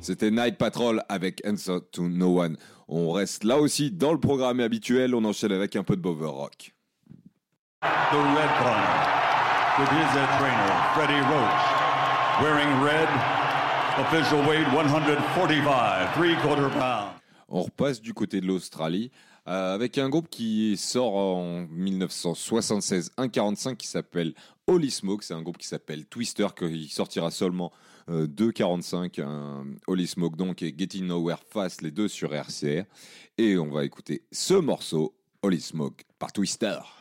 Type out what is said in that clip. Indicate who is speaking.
Speaker 1: C'était Night Patrol avec Answer to No One. On reste là aussi dans le programme habituel, on enchaîne avec un peu de Bover Rock.
Speaker 2: The Red Corner, with his trainer, Freddie Roach, wearing red, official weight 145, 3/4 pounds.
Speaker 1: On repasse du côté de l'Australie avec un groupe qui sort en 1976, 1,45 qui s'appelle Holy Smoke. C'est un groupe qui s'appelle Twister, qui sortira seulement 2,45. Holy Smoke donc et Getting Nowhere Fast, les deux sur RCR. Et on va écouter ce morceau, Holy Smoke, par Twister.